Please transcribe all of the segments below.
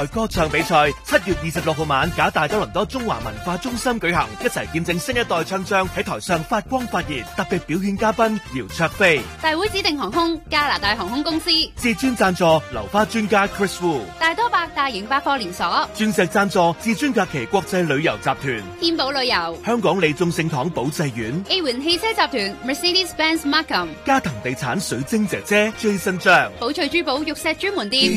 歌唱比賽7月26號晚，假大多倫多中華文化中心舉行，一齊見證新一代唱將喺台上發光發熱。特別表演嘉賓姚焯菲， 大會指定航空加拿大航空公司， 至尊贊助流花專家 Chris Wu， 大多百大型百貨連鎖， 鑽石贊助至尊假期國際旅遊集團， 天寶旅遊， 香港利眾聖堂保濟院， A 環汽車集團 Mercedes-Benz Markham， 加藤地產水晶姐姐 Jason 張， 寶翠珠寶玉石專門店。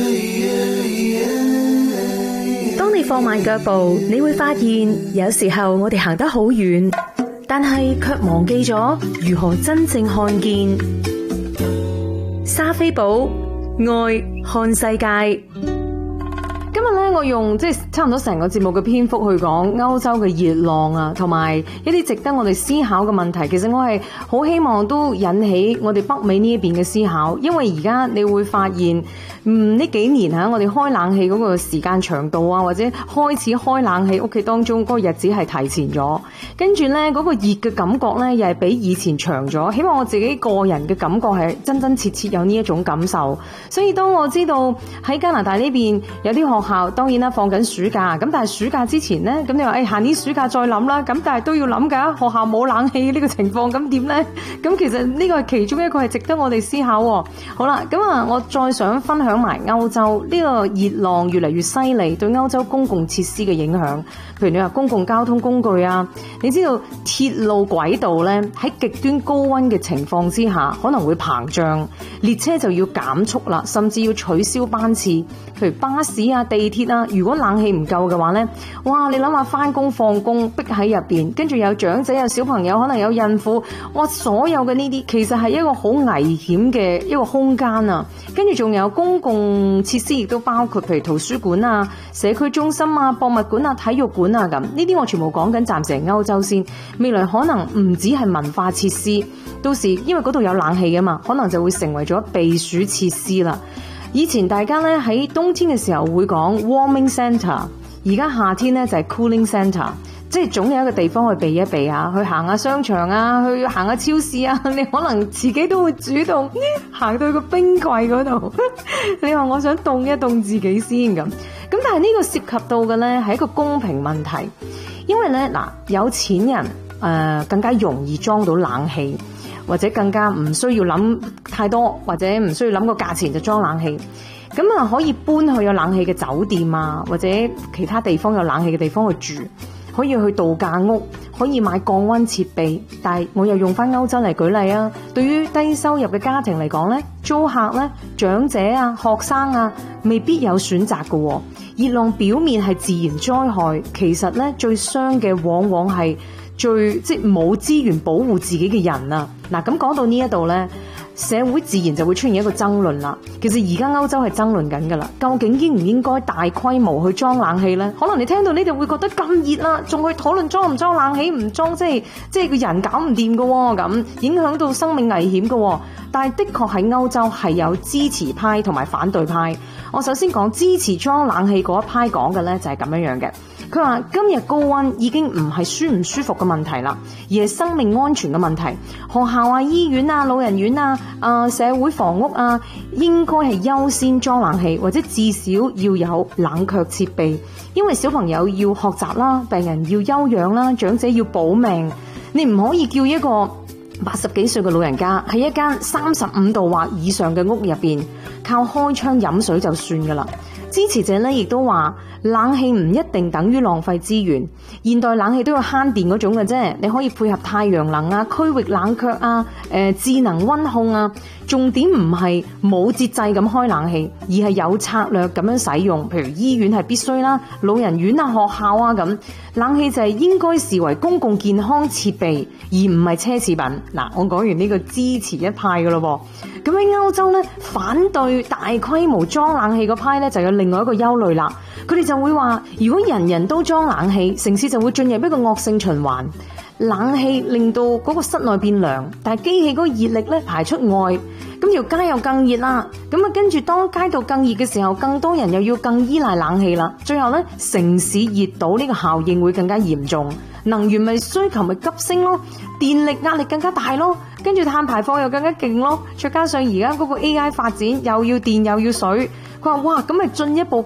當你放慢腳步，你會發現有時候我哋行得好遠，但係卻忘記咗如何真正看見。莎菲寶愛看世界。今日咧，我用差唔多成個節目嘅篇幅去講歐洲嘅熱浪啊，同埋一啲值得我哋思考嘅問題。其實我係好希望都引起我哋北美呢一邊嘅思考，因為而家你會發現，呢幾年我哋開冷氣嗰個時間長度啊，或者開始開冷氣屋企當中嗰個日子係提前咗，跟住咧嗰個熱嘅感覺咧又係比以前長咗。希望我自己個人嘅感覺係真真切切有呢一種感受。所以當我知道喺加拿大呢邊有啲學校當然啦放緊暑假，咁但係暑假之前呢，咁你話下年暑假再諗啦，咁但係都要諗㗎，學校冇冷氣呢個情況，咁點呢？咁其實呢個係其中一個係值得我哋思考喎。好啦，咁我再想分享埋歐洲呢個熱浪越嚟越犀利對歐洲公共設施嘅影響。譬如你話公共交通工具啊，你知道鐵路軌道呢喺極端高溫嘅情況之下可能會膨脹，列車就要減速啦，甚至要取消班次。譬如巴士啊、地鐵啊，如果冷氣唔夠嘅話呢，哇！你諗下返工放工逼喺入邊，跟住有長者、有小朋友，可能有孕婦，哇！所有嘅呢啲其實係一個好危險嘅一個空間啊。跟住仲有公共設施，亦都包括譬如圖書館啊、社區中心啊、博物館啊、體育館啊咁。呢啲我全部講緊，暫時係歐洲先。未來可能唔止係文化設施，到時因為嗰度有冷氣㗎嘛，可能就會成為咗避暑設施啦。以前大家咧喺冬天嘅時候會講 warming centre， 而家夏天咧就係 cooling centre， 即係總有一個地方去避一避啊，去行下商場啊，去行下超市啊，你可能自己都會主動行到個冰櫃嗰度，你話我想凍一凍自己先咁。咁但係呢個涉及到嘅咧係一個公平問題，因為咧有錢人更加容易裝到冷氣，或者更加唔需要諗太多，或者唔需要諗個價錢就裝冷氣，咁可以搬去有冷氣嘅酒店啊，或者其他地方有冷氣嘅地方去住，可以去度假屋，可以買降溫設備。但係我又用翻歐洲嚟舉例啊，對於低收入嘅家庭嚟講呢，租客呢，長者啊、學生啊，未必有選擇嘅。熱浪表面係自然災害，其實呢，最傷嘅往往係即冇資源保護自己嘅人啊。嗱，咁講到呢一度呢，社會自然就會出現一個爭論啦。其實而家歐洲係爭論緊噶啦，究竟應唔應該大規模去裝冷氣呢？可能你聽到呢度會覺得咁熱啦，仲去討論裝唔裝冷氣，唔裝即係個人搞唔掂噶喎，咁影響到生命危險噶喎。但係的確喺歐洲係有支持派同埋反對派。我首先講支持裝冷氣嗰一派講嘅呢，就係咁樣樣嘅。佢話今日高溫已經唔係舒唔舒服嘅問題啦，而係生命安全嘅問題。學校啊、醫院啊、老人院啊、社會房屋啊，應該係優先裝冷氣，或者至少要有冷卻設備。因為小朋友要學習啦，病人要休養啦，長者要保命。你唔可以叫一個80幾歲嘅老人家喺一間35度或以上嘅屋入邊靠開窗飲水就算噶啦。支持者咧亦都話，冷氣唔一定等於浪費資源，現代冷氣都要慳電嗰種嘅啫。你可以配合太陽能啊、區域冷卻啊、智能溫控啊。重點唔係冇節制咁開冷氣，而係有策略咁樣使用。譬如醫院係必須啦，老人院啊、學校啊咁，冷氣就係應該視為公共健康設備，而唔係奢侈品。嗱，我講完呢個支持一派嘅咯噃，咁喺歐洲咧，反對大規模裝冷氣嗰派咧就有另外一個憂慮啦。佢哋就會話，如果人人都裝冷氣，城市就會進入一個惡性循環。冷氣令到嗰個室內變涼，但係機器嗰個熱力咧排出外，咁條街又更熱啦。咁啊，跟住當街道更熱嘅時候，更多人又要更依賴冷氣啦。最後咧，城市熱島呢個效應會更加嚴重，能源咪需求咪急升咯，電力壓力更加大咯，跟住碳排放又更加勁咯。再加上而家嗰個 AI 發展，又要電又要水，佢話哇，咁咪進一步